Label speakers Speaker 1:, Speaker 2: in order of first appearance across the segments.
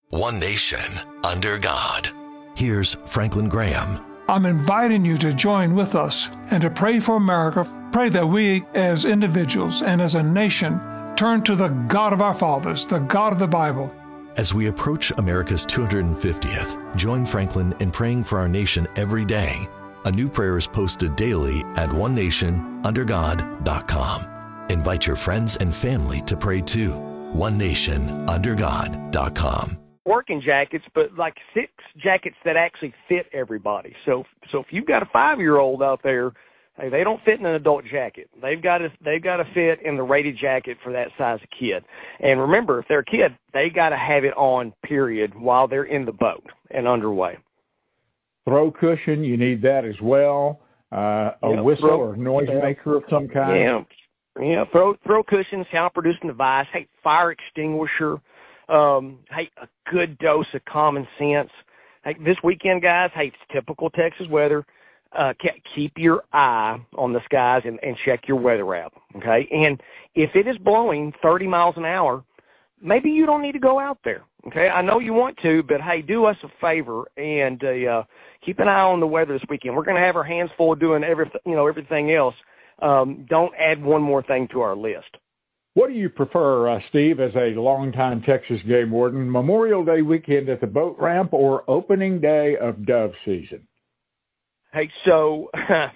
Speaker 1: One nation, under God. Here's Franklin Graham.
Speaker 2: I'm inviting you to join with us and to pray for America. Pray that we as individuals and as a nation turn to the God of our fathers, the God of the Bible.
Speaker 1: As we approach America's 250th, join Franklin in praying for our nation every day. A new prayer is posted daily at onenationundergod.com. Invite your friends and family to pray too. onenationundergod.com.
Speaker 3: Working jackets, but like 6 jackets that actually fit everybody. So if you've got a 5-year-old out there, hey, they don't fit in an adult jacket. They've got to fit in the rated jacket for that size of kid. And remember, if they're a kid, they got to have it on, period, while they're in the boat and underway.
Speaker 4: Throw cushion, you need that as well. Whistle or noise maker of some kind.
Speaker 3: Yeah. Throw cushions, sound-producing device. Hey, fire extinguisher. Hey, a good dose of common sense. Hey, this weekend, guys, hey, it's typical Texas weather. Keep your eye on the skies and check your weather app, okay? And if it is blowing 30 miles an hour, maybe you don't need to go out there, okay? I know you want to, but, hey, do us a favor and keep an eye on the weather this weekend. We're going to have our hands full doing everything else. Don't add one more thing to our list.
Speaker 4: What do you prefer, Steve, as a longtime Texas game warden, Memorial Day weekend at the boat ramp or opening day of dove season?
Speaker 3: Hey, so,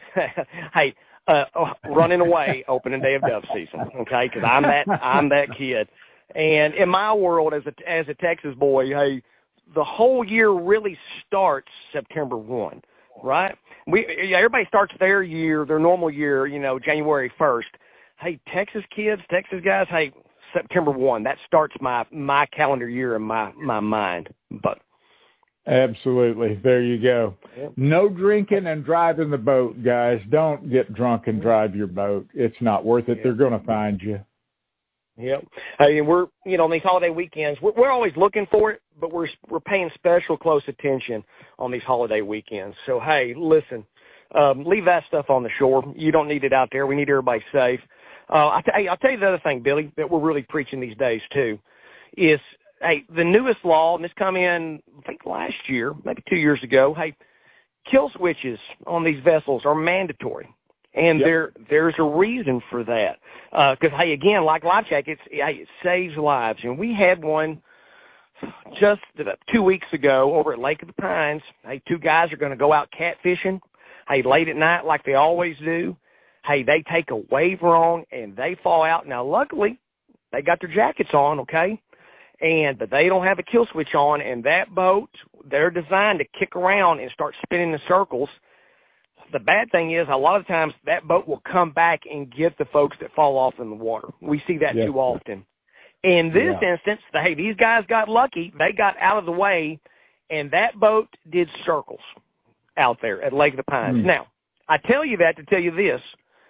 Speaker 3: running away opening day of dove season, okay? Because I'm that kid, and in my world as a Texas boy, hey, the whole year really starts September 1, right? Everybody starts their normal year, January 1st. Hey, Texas kids, Texas guys, hey, September 1, that starts my calendar year in my mind. But
Speaker 4: absolutely. There you go.
Speaker 3: Yep.
Speaker 4: No drinking and driving the boat, guys. Don't get drunk and drive your boat. It's not worth it. Yep. They're going to find you.
Speaker 3: Yep. Hey, we're, on these holiday weekends, we're always looking for it, but we're paying special close attention on these holiday weekends. So, hey, listen, leave that stuff on the shore. You don't need it out there. We need everybody safe. I'll tell you the other thing, Billy, that we're really preaching these days, too, is, hey, the newest law, and this come in, I think, last year, maybe 2 years ago, hey, kill switches on these vessels are mandatory. And
Speaker 4: yep.
Speaker 3: there's a reason for that. Because, hey, again, like life jackets, it saves lives. And we had one just 2 weeks ago over at Lake of the Pines. Hey, 2 guys are going to go out catfishing, hey, late at night like they always do. Hey, they take a wave wrong and they fall out. Now, luckily, they got their jackets on, okay? But they don't have a kill switch on, and that boat, they're designed to kick around and start spinning in circles. The bad thing is a lot of times that boat will come back and get the folks that fall off in the water. We see that too often. In this instance, hey, these guys got lucky. They got out of the way, and that boat did circles out there at Lake of the Pines. Now, I tell you that to tell you this.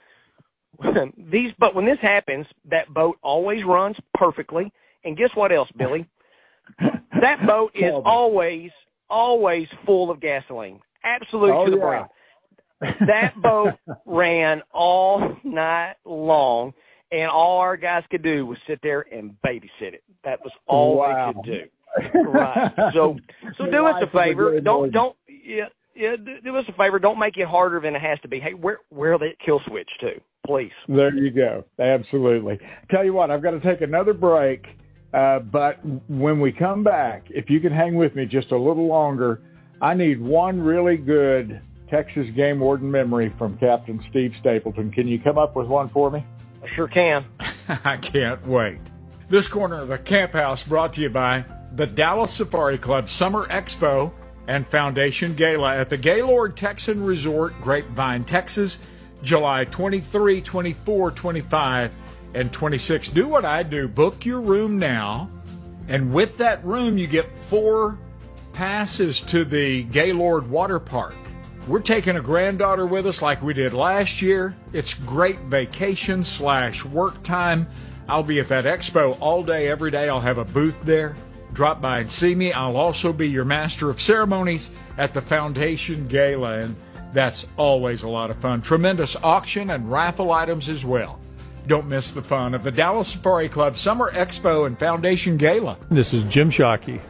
Speaker 3: But when this happens, that boat always runs perfectly. And guess what else, Billy? That boat is always full of gasoline. Absolute to the brim. That boat ran all night long, and all our guys could do was sit there and babysit it. That was all they could do. Right. So do us a favor. Do us a favor. Don't make it harder than it has to be. Hey, where that kill switch to, please?
Speaker 4: There you go. Absolutely. Tell you what, I've got to take another break. But when we come back, if you can hang with me just a little longer, I need one really good Texas game warden memory from Captain Steve Stapleton. Can you come up with one for me?
Speaker 3: I sure can.
Speaker 5: I can't wait. This corner of the Camp House brought to you by the Dallas Safari Club Summer Expo and Foundation Gala at the Gaylord Texan Resort, Grapevine, Texas, July 23, 24, 25, and 26. Do what I do. Book your room now, and with that room, you get 4 passes to the Gaylord Water Park. We're taking a granddaughter with us like we did last year. It's great vacation/work time. I'll be at that expo all day, every day. I'll have a booth there. Drop by and see me. I'll also be your master of ceremonies at the Foundation Gala, and that's always a lot of fun. Tremendous auction and raffle items as well. Don't miss the fun of the Dallas Safari Club Summer Expo and Foundation Gala.
Speaker 6: This is Jim Shockey.